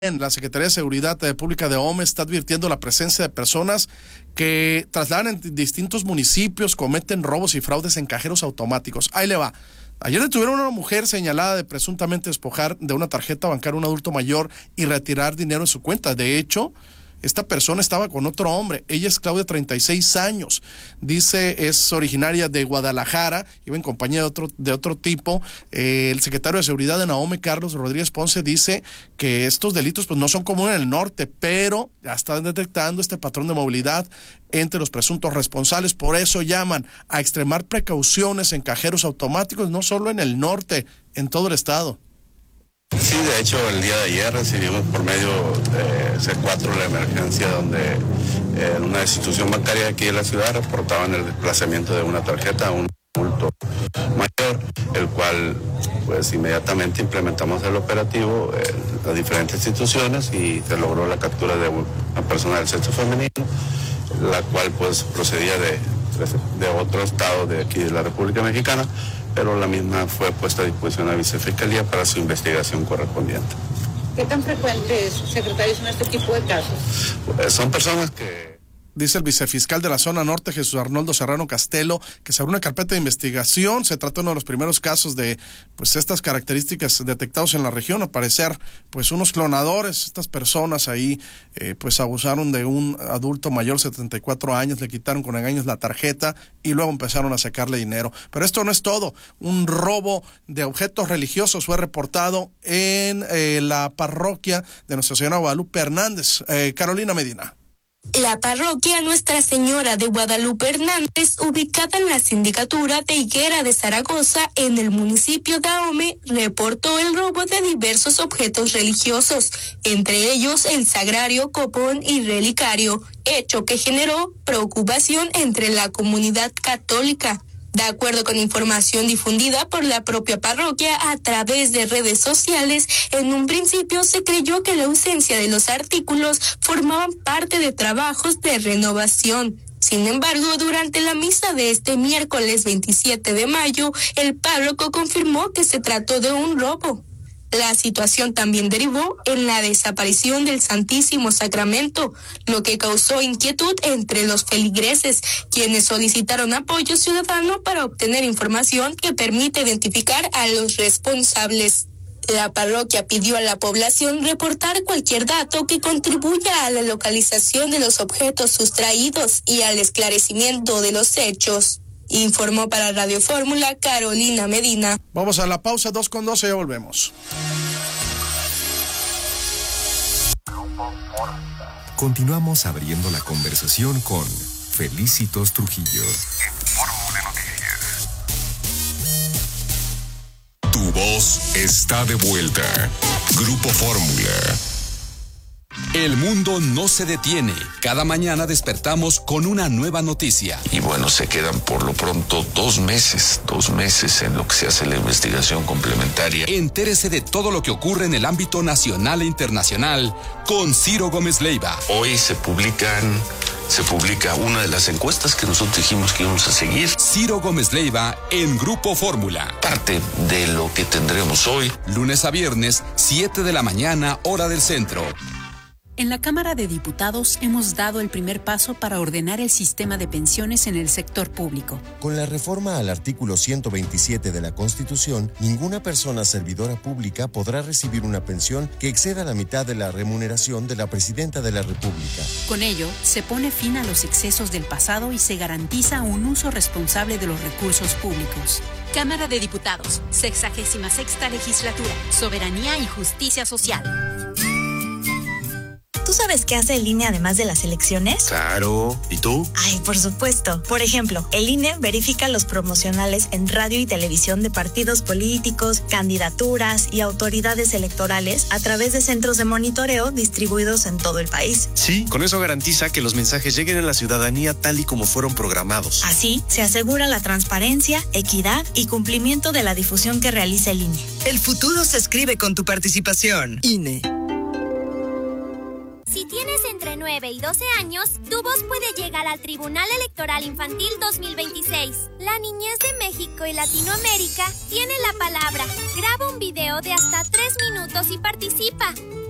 La Secretaría de Seguridad Pública de Ahome está advirtiendo la presencia de personas que trasladan en distintos municipios, cometen robos y fraudes en cajeros automáticos. Ahí le va. Ayer detuvieron a una mujer señalada de presuntamente despojar de una tarjeta bancaria a un adulto mayor y retirar dinero en su cuenta. De hecho, esta persona estaba con otro hombre. Ella es Claudia, 36 años. Dice, es originaria de Guadalajara, iba en compañía de otro tipo. El secretario de Seguridad de Ahome, Carlos Rodríguez Ponce, dice que estos delitos pues no son comunes en el norte, pero ya están detectando este patrón de movilidad entre los presuntos responsables. Por eso llaman a extremar precauciones en cajeros automáticos, no solo en el norte, en todo el estado. Sí, de hecho, el día de ayer recibimos por medio de C4 la emergencia donde en una institución bancaria aquí en la ciudad reportaban el desplazamiento de una tarjeta a un adulto mayor, el cual pues inmediatamente implementamos el operativo en las diferentes instituciones y se logró la captura de una persona del sexo femenino, la cual pues procedía de otro estado de aquí de la República Mexicana, pero la misma fue puesta a disposición de la Vicefiscalía para su investigación correspondiente. ¿Qué tan frecuentes, secretario, son este tipo de casos? Son personas que... Dice el vicefiscal de la zona norte, Jesús Arnoldo Serrano Castelo, que se abrió una carpeta de investigación. Se trata de uno de los primeros casos de pues estas características detectados en la región. Al parecer, pues unos clonadores, estas personas ahí, pues abusaron de un adulto mayor, 74 años, le quitaron con engaños la tarjeta y luego empezaron a sacarle dinero. Pero esto no es todo. Un robo de objetos religiosos fue reportado en la parroquia de Nuestra Señora Guadalupe Hernández. Carolina Medina. La parroquia Nuestra Señora de Guadalupe Hernández, ubicada en la sindicatura de Higuera de Zaragoza, en el municipio de Ahome, reportó el robo de diversos objetos religiosos, entre ellos el sagrario, copón y relicario, hecho que generó preocupación entre la comunidad católica. De acuerdo con información difundida por la propia parroquia a través de redes sociales, en un principio se creyó que la ausencia de los artículos formaban parte de trabajos de renovación. Sin embargo, durante la misa de este miércoles 27 de mayo, el párroco confirmó que se trató de un robo. La situación también derivó en la desaparición del Santísimo Sacramento, lo que causó inquietud entre los feligreses, quienes solicitaron apoyo ciudadano para obtener información que permita identificar a los responsables. La parroquia pidió a la población reportar cualquier dato que contribuya a la localización de los objetos sustraídos y al esclarecimiento de los hechos. Informó para Radio Fórmula Carolina Medina. Vamos a la pausa, 2:12, ya volvemos. Continuamos abriendo la conversación con Felicitos Trujillo. Fórmula Noticias. Tu voz está de vuelta. Grupo Fórmula. El mundo no se detiene. Cada mañana despertamos con una nueva noticia. Y bueno, se quedan por lo pronto 2 meses en lo que se hace la investigación complementaria. Entérese de todo lo que ocurre en el ámbito nacional e internacional con Ciro Gómez Leiva. Hoy se publica una de las encuestas que nosotros dijimos que íbamos a seguir. Ciro Gómez Leiva en Grupo Fórmula. Parte de lo que tendremos hoy. Lunes a viernes, 7 de la mañana, hora del centro. En la Cámara de Diputados hemos dado el primer paso para ordenar el sistema de pensiones en el sector público. Con la reforma al artículo 127 de la Constitución, ninguna persona servidora pública podrá recibir una pensión que exceda la mitad de la remuneración de la Presidenta de la República. Con ello, se pone fin a los excesos del pasado y se garantiza un uso responsable de los recursos públicos. Cámara de Diputados, 66ª Legislatura, Soberanía y Justicia Social. ¿Tú sabes qué hace el INE además de las elecciones? Claro. ¿Y tú? Ay, por supuesto. Por ejemplo, el INE verifica los promocionales en radio y televisión de partidos políticos, candidaturas y autoridades electorales a través de centros de monitoreo distribuidos en todo el país. Sí, con eso garantiza que los mensajes lleguen a la ciudadanía tal y como fueron programados. Así, se asegura la transparencia, equidad y cumplimiento de la difusión que realiza el INE. El futuro se escribe con tu participación. INE. Si tienes entre 9 y 12 años, tu voz puede llegar al Tribunal Electoral Infantil 2026. La niñez de México y Latinoamérica tiene la palabra. Graba un video de hasta 3 minutos y participa.